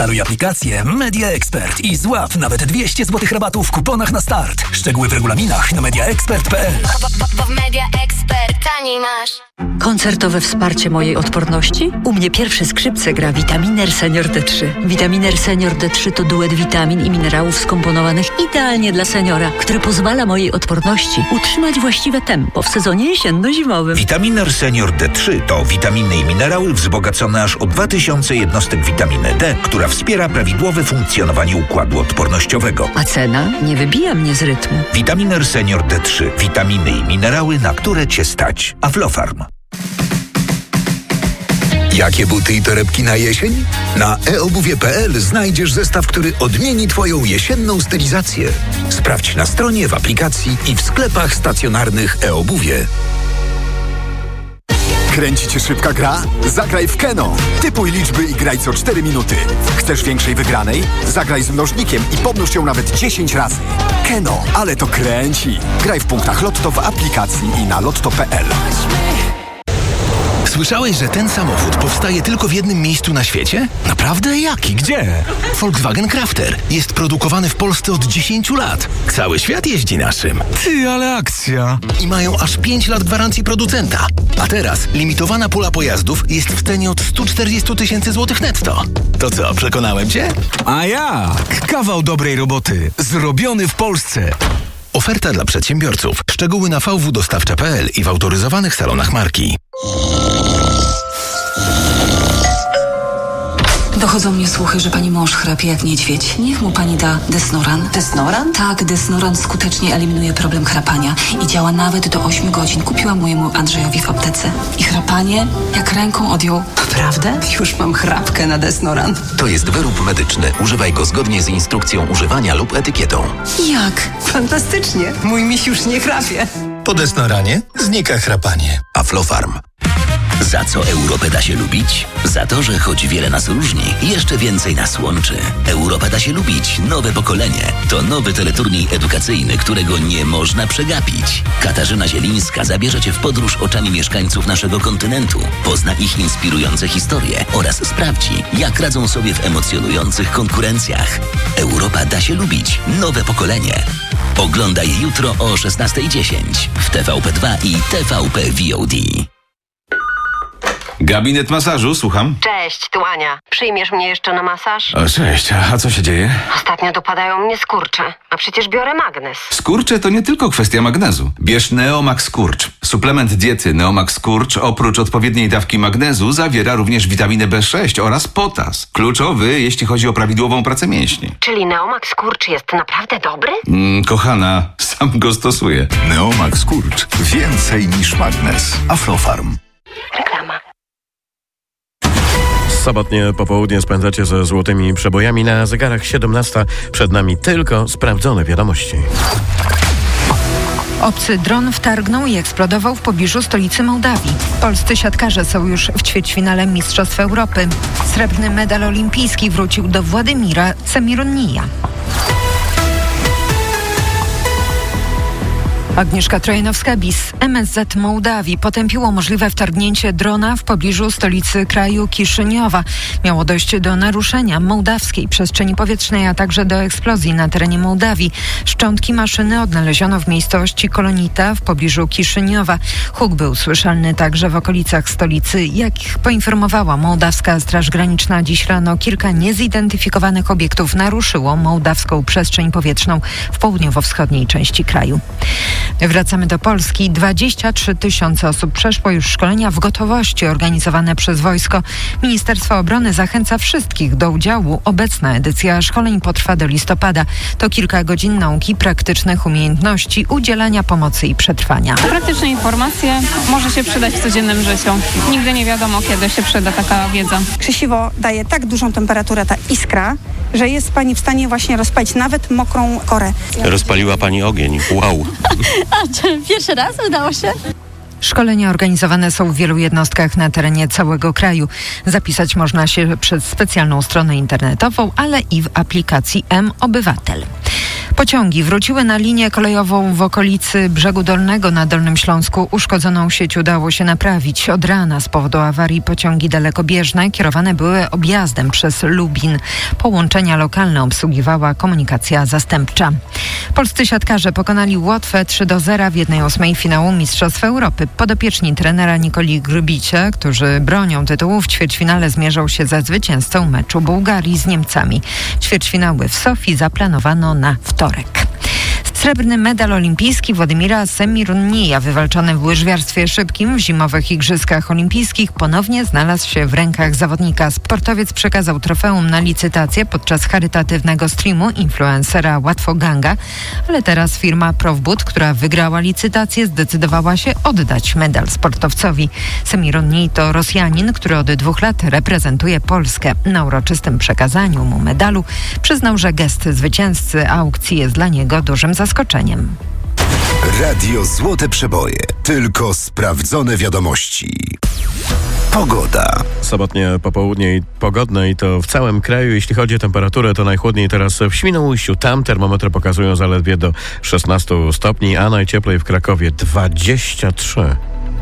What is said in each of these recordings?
Instaluj aplikację Media Expert i złap nawet 200 zł rabatu w kuponach na start. Szczegóły w regulaminach na mediaexpert.pl. Bo w Media Expert taniej masz. Koncertowe wsparcie mojej odporności? U mnie pierwsze skrzypce gra Vitaminer Senior D3. Vitaminer Senior D3 to duet witamin i minerałów skomponowanych idealnie dla seniora, który pozwala mojej odporności utrzymać właściwe tempo w sezonie jesienno-zimowym. Vitaminer Senior D3 to witaminy i minerały wzbogacone aż o 2000 jednostek witaminy D, która wspiera prawidłowe funkcjonowanie układu odpornościowego. A cena nie wybija mnie z rytmu. Vitaminer Senior D3. Witaminy i minerały, na które Cię stać. Aflofarm. Jakie buty i torebki na jesień? Na eobuwie.pl znajdziesz zestaw, który odmieni Twoją jesienną stylizację. Sprawdź na stronie, w aplikacji i w sklepach stacjonarnych eobuwie. Kręci Cię szybka gra? Zagraj w Keno. Typuj liczby i graj co 4 minuty. Chcesz większej wygranej? Zagraj z mnożnikiem i pomnóż ją nawet 10 razy. Keno, ale to kręci. Graj w punktach Lotto w aplikacji i na lotto.pl. Słyszałeś, że ten samochód powstaje tylko w jednym miejscu na świecie? Naprawdę? Jaki? Gdzie? Volkswagen Crafter. Jest produkowany w Polsce od 10 lat. Cały świat jeździ naszym. Ty, ale akcja! I mają aż 5 lat gwarancji producenta. A teraz limitowana pula pojazdów jest w cenie od 140 000 złotych netto. To co, przekonałem Cię? A jak? Kawał dobrej roboty. Zrobiony w Polsce. Oferta dla przedsiębiorców. Szczegóły na vwdostawcze.pl i w autoryzowanych salonach marki. Dochodzą mnie słuchy, że pani mąż chrapie jak niedźwiedź. Niech mu pani da Desnoran. Desnoran? Tak, Desnoran skutecznie eliminuje problem chrapania i działa nawet do 8 godzin. Kupiłam mojemu Andrzejowi w aptece. I chrapanie jak ręką odjął. Naprawdę? Już mam chrapkę na Desnoran. To jest wyrób medyczny. Używaj go zgodnie z instrukcją używania lub etykietą. Jak? Fantastycznie. Mój miś już nie chrapie. Po Desnoranie znika chrapanie. Aflofarm. Za co Europę da się lubić? Za to, że choć wiele nas różni, jeszcze więcej nas łączy. Europę da się lubić. Nowe pokolenie. To nowy teleturniej edukacyjny, którego nie można przegapić. Katarzyna Zielińska zabierze Cię w podróż oczami mieszkańców naszego kontynentu. Pozna ich inspirujące historie oraz sprawdzi, jak radzą sobie w emocjonujących konkurencjach. Europa da się lubić. Nowe pokolenie. Oglądaj jutro o 16:10 w TVP2 i TVP VOD. Gabinet masażu, słucham. Cześć, tu Ania. Przyjmiesz mnie jeszcze na masaż? O, cześć, a co się dzieje? Ostatnio dopadają mnie skurcze, a przecież biorę magnez. Skurcze to nie tylko kwestia magnezu. Bierz Neomax Skurcz. Suplement diety Neomax Skurcz oprócz odpowiedniej dawki magnezu zawiera również witaminę B6 oraz potas. Kluczowy, jeśli chodzi o prawidłową pracę mięśni. Czyli Neomax Skurcz jest naprawdę dobry? Kochana, sam go stosuję. Neomax Skurcz. Więcej niż magnez. Aflofarm. Reklama. Sobotnie popołudnie spędzacie ze złotymi przebojami. Na zegarach 17. Przed nami tylko sprawdzone wiadomości. Obcy dron wtargnął i eksplodował w pobliżu stolicy Mołdawii. Polscy siatkarze są już w ćwierćfinale Mistrzostw Europy. Srebrny medal olimpijski wrócił do Władimira Semirunija. Agnieszka Trojanowska-Bis, MSZ Mołdawii potępiło możliwe wtargnięcie drona w pobliżu stolicy kraju Kiszyniowa. Miało dojść do naruszenia mołdawskiej przestrzeni powietrznej, a także do eksplozji na terenie Mołdawii. Szczątki maszyny odnaleziono w miejscowości Kolonita w pobliżu Kiszyniowa. Huk był słyszalny także w okolicach stolicy. Jak poinformowała mołdawska Straż Graniczna, dziś rano kilka niezidentyfikowanych obiektów naruszyło mołdawską przestrzeń powietrzną w południowo-wschodniej części kraju. Wracamy do Polski. 23 000 osób przeszło już szkolenia w gotowości organizowane przez wojsko. Ministerstwo Obrony zachęca wszystkich do udziału. Obecna edycja szkoleń potrwa do listopada. To kilka godzin nauki praktycznych umiejętności udzielania pomocy i przetrwania. Praktyczne informacje może się przydać w codziennym życiu. Nigdy nie wiadomo, kiedy się przyda taka wiedza. Krzesiwo daje tak dużą temperaturę, ta iskra, że jest pani w stanie właśnie rozpalić nawet mokrą korę. Rozpaliła pani ogień. Wow. A czy pierwszy raz udało się? Szkolenia organizowane są w wielu jednostkach na terenie całego kraju. Zapisać można się przez specjalną stronę internetową, ale i w aplikacji M-Obywatel. Pociągi wróciły na linię kolejową w okolicy Brzegu Dolnego na Dolnym Śląsku. Uszkodzoną sieć udało się naprawić. Od rana z powodu awarii pociągi dalekobieżne kierowane były objazdem przez Lubin. Połączenia lokalne obsługiwała komunikacja zastępcza. Polscy siatkarze pokonali Łotwę 3-0 w 1/8 finału Mistrzostw Europy. Podopieczni trenera Nikoli Grbicia, którzy bronią tytułu, w ćwierćfinale zmierzą się ze zwycięzcą meczu Bułgarii z Niemcami. Ćwierćfinały w Sofii zaplanowano na wtorek. Srebrny medal olimpijski Władimira Semirunija, wywalczony w łyżwiarstwie szybkim w zimowych Igrzyskach Olimpijskich, ponownie znalazł się w rękach zawodnika. Sportowiec przekazał trofeum na licytację podczas charytatywnego streamu influencera Łatwoganga, ale teraz firma Profbud, która wygrała licytację, zdecydowała się oddać medal sportowcowi. Semirunnij to Rosjanin, który od 2 lat reprezentuje Polskę. Na uroczystym przekazaniu mu medalu przyznał, że gest zwycięzcy aukcji jest dla niego dużym zaskoczeniem. Radio Złote Przeboje. Tylko sprawdzone wiadomości. Pogoda. Sobotnie popołudnie i pogodne i to w całym kraju. Jeśli chodzi o temperaturę, to najchłodniej teraz w Świnoujściu. Tam termometry pokazują zaledwie do 16 stopni, a najcieplej w Krakowie 23.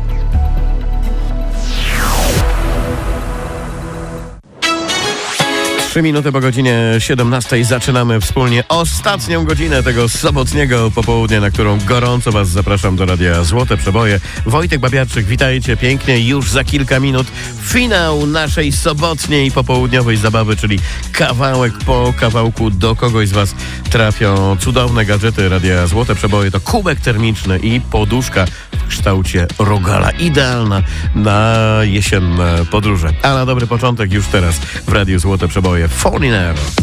Trzy minuty po godzinie 17 zaczynamy wspólnie ostatnią godzinę tego sobotniego popołudnia, na którą gorąco Was zapraszam do Radia Złote Przeboje. Wojtek Babiarczyk, witajcie pięknie. Już za kilka minut finał naszej sobotniej popołudniowej zabawy, czyli kawałek po kawałku do kogoś z Was trafią cudowne gadżety Radia Złote Przeboje. To kubek termiczny i poduszka w kształcie rogala. Idealna na jesienne podróże. A na dobry początek już teraz w Radiu Złote Przeboje Falling in Love.